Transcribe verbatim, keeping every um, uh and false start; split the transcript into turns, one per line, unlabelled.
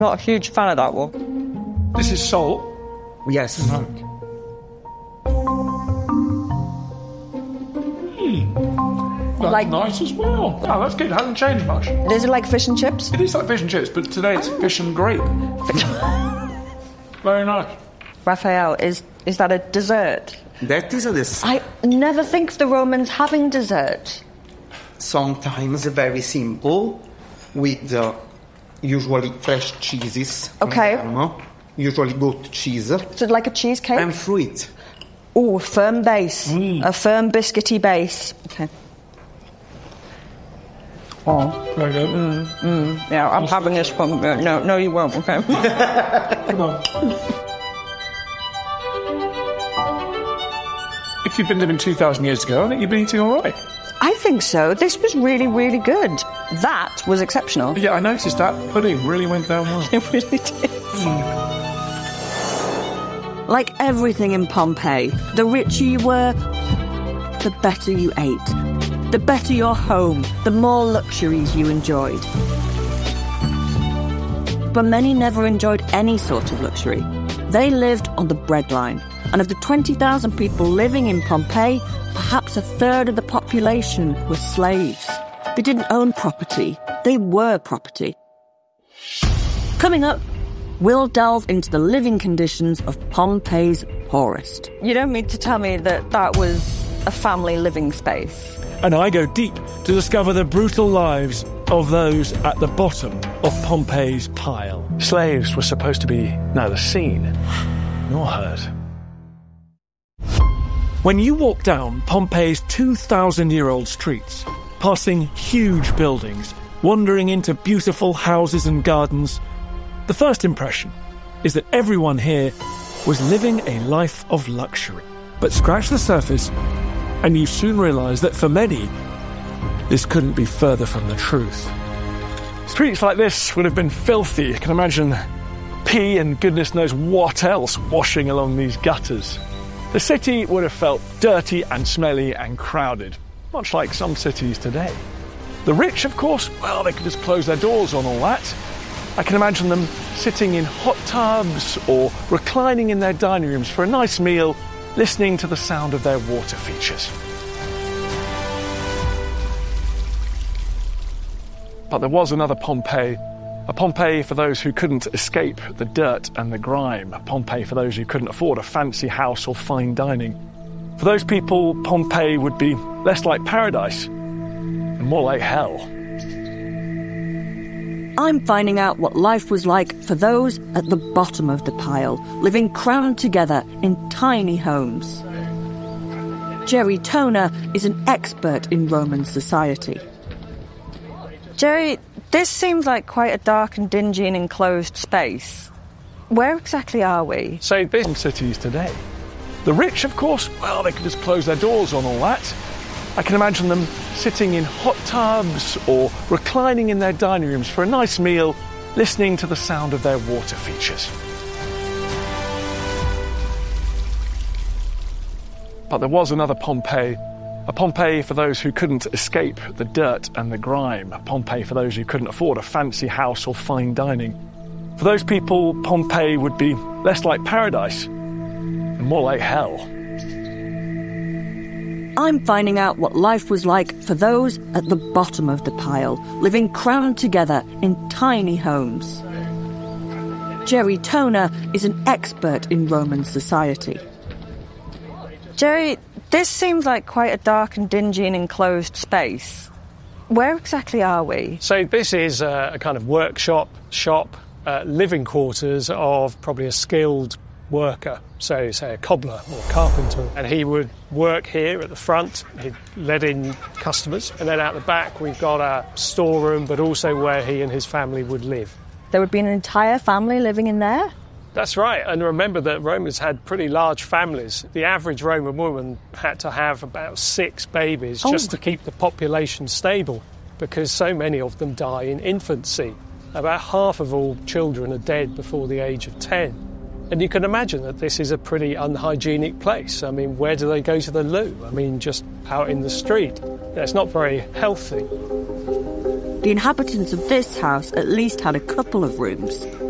Not a huge fan of that one.
This is salt.
Yes.
No. Hmm. That's
Like-
nice as well. Oh, that's good. It hasn't changed much.
Is it like fish and chips?
It is like fish and chips, but today it's fish and grape. Very nice.
Raphael, is is that a dessert?
That is a dessert.
I never think of the Romans having dessert.
Sometimes very simple, with uh, usually fresh cheeses. from
Okay.
Parma, usually goat cheese.
So like a cheesecake?
And fruit.
Oh, firm base.
Mm.
A firm biscuity base. Okay. Oh,
Very good.
yeah, I'm having this one. Uh, No, no, you won't, okay?
Come on. If you'd been living two thousand years ago, I think you'd been eating all right.
I think so. This was really, really good. That was exceptional.
Yeah, I noticed that pudding really went down well.
It really did.
Like everything in Pompeii, the richer you were, the better you ate. The better your home, the more luxuries you enjoyed. But many never enjoyed any sort of luxury. They lived on the breadline. And of the twenty thousand people living in Pompeii, perhaps a third of the population were slaves. They didn't own property. They were property. Coming up, we'll delve into the living conditions of Pompeii's poorest.
You don't mean to tell me that that was a family living space?
And I go deep to discover the brutal lives of those at the bottom of Pompeii's pile.
Slaves were supposed to be neither seen nor heard.
When you walk down Pompeii's two thousand year old streets, passing huge buildings, wandering into beautiful houses and gardens, the first impression is that everyone here was living a life of luxury. But scratch the surface, and you soon realise that for many, this couldn't be further from the truth.
Streets like this would have been filthy. You can imagine pee and goodness knows what else washing along these gutters. The city would have felt dirty and smelly and crowded, much like some cities today. The rich, of course, well, they could just close their doors on all that. I can imagine them sitting in hot tubs or reclining in their dining rooms for a nice meal, listening to the sound of their water features. But there was another Pompeii, a Pompeii for those who couldn't escape the dirt and the grime, a Pompeii for those who couldn't afford a fancy house or fine dining. For those people, Pompeii would be less like paradise and more like hell.
I'm finding out what life was like for those at the bottom of the pile, living crammed together in tiny homes. Jerry Toner is an expert in Roman society.
Jerry, this seems like quite a dark and dingy and enclosed space. Where exactly are we?
So there's some cities today. The rich, of course, well, they could just close their doors on all that. I can imagine them sitting in hot tubs or reclining in their dining rooms for a nice meal, listening to the sound of their water features. But there was another Pompeii, a Pompeii for those who couldn't escape the dirt and the grime, a Pompeii for those who couldn't afford a fancy house or fine dining. For those people, Pompeii would be less like paradise and more like hell.
I'm finding out what life was like for those at the bottom of the pile, living crammed together in tiny homes. Jerry Toner is an expert in Roman society.
Jerry, this seems like quite a dark and dingy and enclosed space. Where exactly are we?
So this is a, a kind of workshop, shop, uh, living quarters of probably a skilled worker, so say a cobbler or carpenter, and he would work here at the front. He'd let in customers, and then out the back we've got a storeroom, but also where he and his family would live.
There would be an entire family living in there?
That's right, and remember that Romans had pretty large families. The average Roman woman had to have about six babies
Oh.
just to keep the population stable, because so many of them die in infancy. About half of all children are dead before the age of ten. And you can imagine that this is a pretty unhygienic place. I mean, where do they go to the loo? I mean, just out in the street. It's not very healthy.
The inhabitants of this house at least had a couple of rooms.